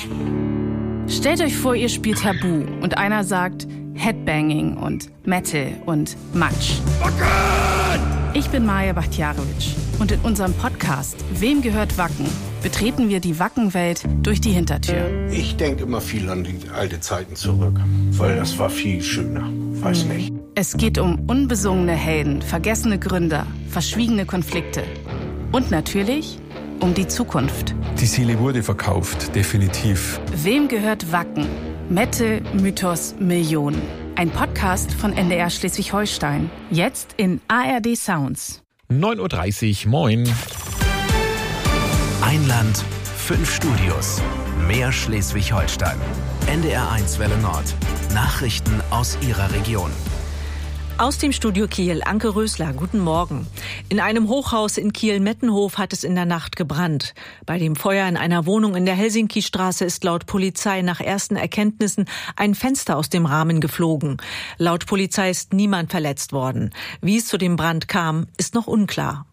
Stellt euch vor, ihr spielt Tabu und einer sagt Headbanging und Metal und Matsch. Ich bin Maja Bakhtiarovic und in unserem Podcast Wem gehört Wacken? Betreten wir die Wackenwelt durch die Hintertür. Ich denke immer viel an die alten Zeiten zurück, weil das war viel schöner. Weiß nicht. Es geht um unbesungene Helden, vergessene Gründer, verschwiegene Konflikte und natürlich um die Zukunft. Die Seele wurde verkauft, definitiv. Wem gehört Wacken? Metal, Mythos, Millionen. Ein Podcast von NDR Schleswig-Holstein. Jetzt in ARD Sounds. 9.30 Uhr, moin. Ein Land, 5 Studios. Mehr Schleswig-Holstein. NDR1 Welle Nord. Nachrichten aus Ihrer Region. Aus dem Studio Kiel, Anke Rösler, guten Morgen. In einem Hochhaus in Kiel-Mettenhof hat es in der Nacht gebrannt. Bei dem Feuer in einer Wohnung in der Helsinki-Straße ist laut Polizei nach ersten Erkenntnissen ein Fenster aus dem Rahmen geflogen. Laut Polizei ist niemand verletzt worden. Wie es zu dem Brand kam, ist noch unklar.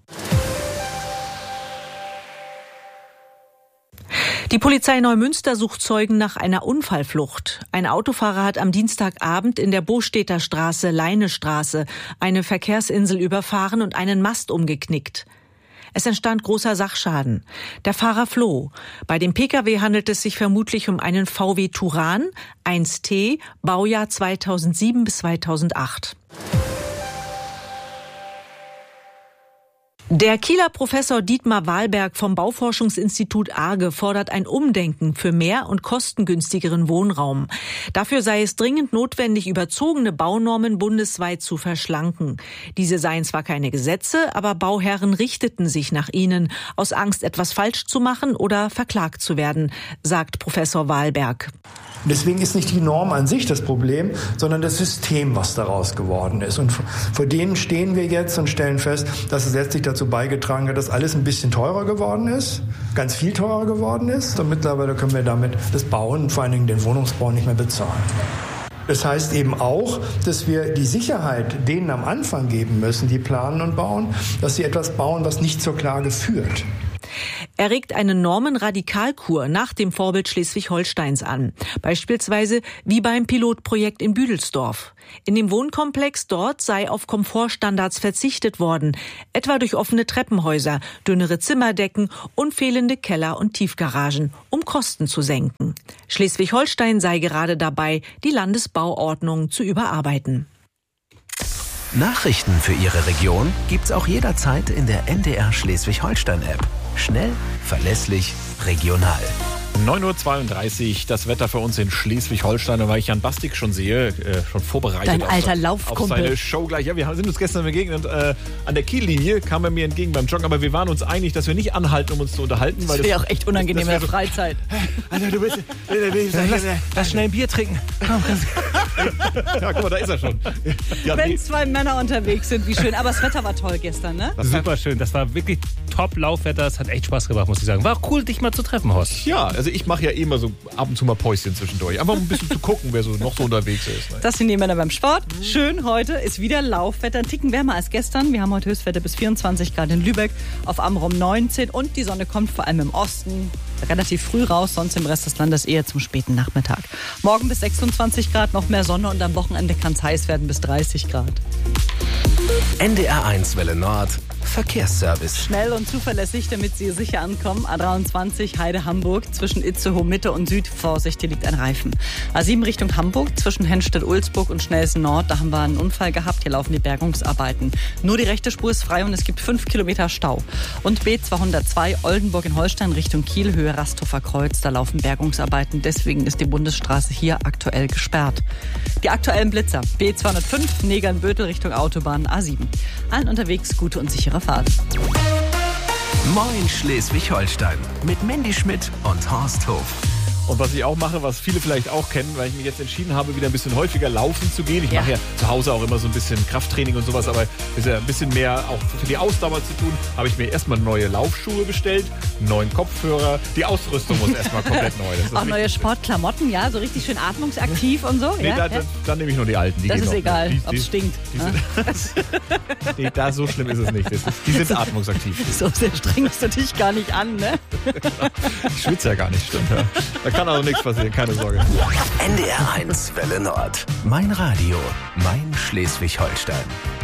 Die Polizei Neumünster sucht Zeugen nach einer Unfallflucht. Ein Autofahrer hat am Dienstagabend in der Bostädter Straße, Leinestraße, eine Verkehrsinsel überfahren und einen Mast umgeknickt. Es entstand großer Sachschaden. Der Fahrer floh. Bei dem Pkw handelt es sich vermutlich um einen VW Touran 1T, Baujahr 2007 bis 2008. Der Kieler Professor Dietmar Wahlberg vom Bauforschungsinstitut Arge fordert ein Umdenken für mehr und kostengünstigeren Wohnraum. Dafür sei es dringend notwendig, überzogene Baunormen bundesweit zu verschlanken. Diese seien zwar keine Gesetze, aber Bauherren richteten sich nach ihnen, aus Angst, etwas falsch zu machen oder verklagt zu werden, sagt Professor Wahlberg. Deswegen ist nicht die Norm an sich das Problem, sondern das System, was daraus geworden ist. Und vor denen stehen wir jetzt und stellen fest, dass es letztlich dazu beigetragen hat, dass alles ein bisschen teurer geworden ist, ganz viel teurer geworden ist. Und mittlerweile können wir damit das Bauen, vor allen Dingen den Wohnungsbau, nicht mehr bezahlen. Das heißt eben auch, dass wir die Sicherheit denen am Anfang geben müssen, die planen und bauen, dass sie etwas bauen, was nicht zur Klage führt. Er regt eine Normenradikalkur nach dem Vorbild Schleswig-Holsteins an. Beispielsweise wie beim Pilotprojekt in Büdelsdorf. In dem Wohnkomplex dort sei auf Komfortstandards verzichtet worden, etwa durch offene Treppenhäuser, dünnere Zimmerdecken und fehlende Keller- und Tiefgaragen, um Kosten zu senken. Schleswig-Holstein sei gerade dabei, die Landesbauordnung zu überarbeiten. Nachrichten für Ihre Region gibt's auch jederzeit in der NDR Schleswig-Holstein-App. Schnell, verlässlich, regional. 9.32 Uhr, das Wetter für uns in Schleswig-Holstein, weil ich Jan Bastik schon sehe, schon vorbereitet. Dein alter auf Laufkumpel. Seine Show gleich. Ja, wir sind uns gestern begegnet. An der Kiellinie kam er mir entgegen beim Joggen, aber wir waren uns einig, dass wir nicht anhalten, um uns zu unterhalten. Das wäre auch echt unangenehm in der Freizeit. Alter, du bist... Lass schnell ein Bier trinken. Ja, guck mal, da ist er schon. Ja, Wenn zwei Männer unterwegs sind, wie schön. Aber das Wetter war toll gestern, ne? Super schön. Das war wirklich Top-Laufwetter. Es hat echt Spaß gemacht, muss ich sagen. War auch cool, dich mal zu treffen, Horst. ja, also ich mache ja immer so ab und zu mal Päuschen zwischendurch. Einfach um ein bisschen zu gucken, wer so noch so unterwegs ist. Ne? Das sind die Männer beim Sport. Schön, heute ist wieder Laufwetter. Ein Ticken wärmer als gestern. Wir haben heute Höchstwerte bis 24 Grad in Lübeck, auf Amrum 19. Und die Sonne kommt vor allem im Osten relativ früh raus, sonst im Rest des Landes eher zum späten Nachmittag. Morgen bis 26 Grad, noch mehr Sonne und am Wochenende kann es heiß werden bis 30 Grad. NDR1 Welle Nord. Verkehrsservice. Schnell und zuverlässig, damit Sie sicher ankommen. A23 Heide-Hamburg zwischen Itzehoe Mitte und Süd. Vorsicht, hier liegt ein Reifen. A7 Richtung Hamburg zwischen Hennstedt-Ulzburg und Schnelsen Nord. Da haben wir einen Unfall gehabt. Hier laufen die Bergungsarbeiten. Nur die rechte Spur ist frei und es gibt 5 Kilometer Stau. Und B202 Oldenburg in Holstein Richtung Kiel, Höhe Rasthofer Kreuz. Da laufen Bergungsarbeiten. Deswegen ist die Bundesstraße hier aktuell gesperrt. Die aktuellen Blitzer. B205 Negern-Bötel Richtung Autobahn A7. Allen unterwegs gute und sichere Fahrt. Moin Schleswig-Holstein mit Mandy Schmidt und Horst Hof. Und was ich auch mache, was viele vielleicht auch kennen, weil ich mich jetzt entschieden habe, wieder ein bisschen häufiger laufen zu gehen. Ich mache ja zu Hause auch immer so ein bisschen Krafttraining und sowas, aber ist ja ein bisschen mehr auch für die Ausdauer zu tun, habe ich mir erstmal neue Laufschuhe bestellt, einen neuen Kopfhörer. Die Ausrüstung muss erstmal komplett neu. Das ist auch neue Sportklamotten, ja, so richtig schön atmungsaktiv und so. Nee, ja? dann nehme ich nur die alten. Die das gehen ist noch. egal, ob es stinkt. Nee, da so schlimm ist es nicht. Die sind atmungsaktiv. So sehr strengst du dich gar nicht an, ne? Ich schwitze ja gar nicht, stimmt. Ja. Da kann also nichts passieren, keine Sorge. NDR 1 Welle Nord. Mein Radio, mein Schleswig-Holstein.